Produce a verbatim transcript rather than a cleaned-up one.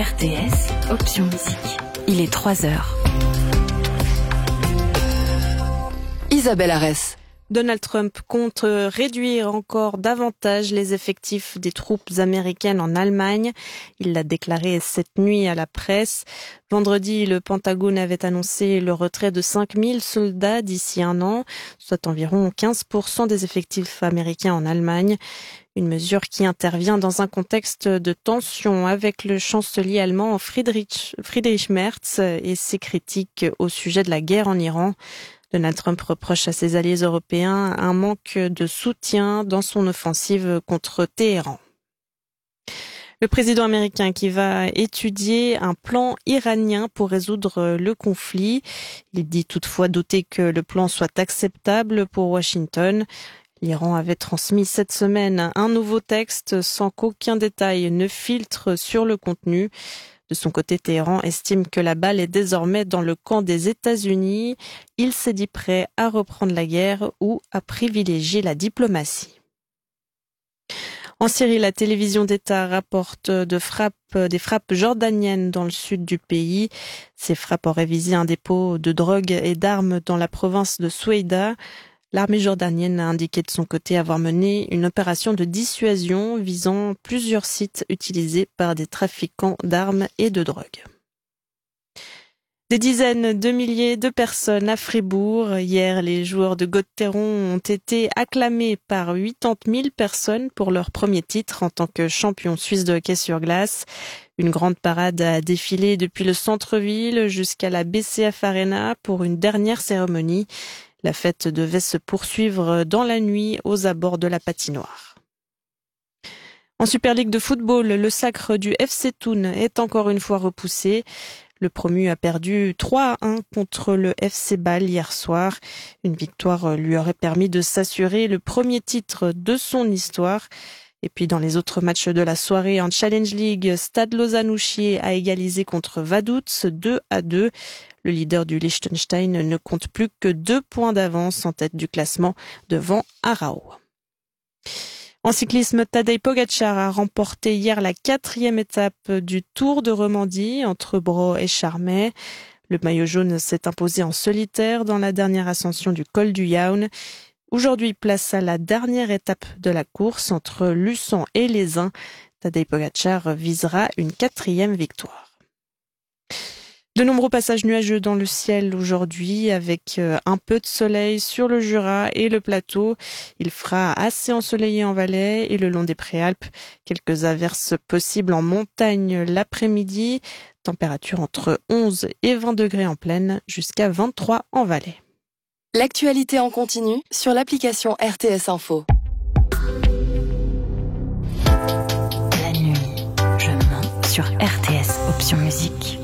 R T S, option musique. Il est trois heures. Isabelle Arès. Donald Trump compte réduire encore davantage les effectifs des troupes américaines en Allemagne. Il l'a déclaré cette nuit à la presse. Vendredi, le Pentagone avait annoncé le retrait de cinq mille soldats d'ici un an, soit environ quinze pour cent des effectifs américains en Allemagne. Une mesure qui intervient dans un contexte de tension avec le chancelier allemand Friedrich, Friedrich Merz et ses critiques au sujet de la guerre en Iran. Donald Trump reproche à ses alliés européens un manque de soutien dans son offensive contre Téhéran. Le président américain qui va étudier un plan iranien pour résoudre le conflit. Il dit toutefois douter que le plan soit acceptable pour Washington. L'Iran avait transmis cette semaine un nouveau texte sans qu'aucun détail ne filtre sur le contenu. De son côté, Téhéran estime que la balle est désormais dans le camp des États-Unis. Il s'est dit prêt à reprendre la guerre ou à privilégier la diplomatie. En Syrie, la télévision d'État rapporte de frappes, des frappes jordaniennes dans le sud du pays. Ces frappes auraient visé un dépôt de drogue et d'armes dans la province de Soueïda. L'armée jordanienne a indiqué de son côté avoir mené une opération de dissuasion visant plusieurs sites utilisés par des trafiquants d'armes et de drogue. Des dizaines de milliers de personnes à Fribourg. Hier, les joueurs de Gauthieron ont été acclamés par quatre-vingt-dix mille personnes pour leur premier titre en tant que champion suisse de hockey sur glace. Une grande parade a défilé depuis le centre-ville jusqu'à la B C F Arena pour une dernière cérémonie. La fête devait se poursuivre dans la nuit aux abords de la patinoire. En Super League de football, le sacre du F C Thun est encore une fois repoussé. Le promu a perdu trois à un contre le F C Bâle hier soir. Une victoire lui aurait permis de s'assurer le premier titre de son histoire. Et puis dans les autres matchs de la soirée en Challenge League, Stade Lausanne-Ouchier a égalisé contre Vaduz deux à deux. Le leader du Liechtenstein ne compte plus que deux points d'avance en tête du classement devant Aarau. En cyclisme, Tadej Pogačar a remporté hier la quatrième étape du Tour de Romandie entre Braux et Charmey. Le maillot jaune s'est imposé en solitaire dans la dernière ascension du col du Jaun. Aujourd'hui, place à la dernière étape de la course entre Luçon et Lézin. Tadej Pogačar visera une quatrième victoire. De nombreux passages nuageux dans le ciel aujourd'hui avec un peu de soleil sur le Jura et le plateau. Il fera assez ensoleillé en Valais et le long des Préalpes. Quelques averses possibles en montagne l'après-midi. Température entre onze et vingt degrés en plaine jusqu'à vingt-trois en Valais. L'actualité en continu sur l'application R T S Info. La nuit, je mens sur R T S, option musique.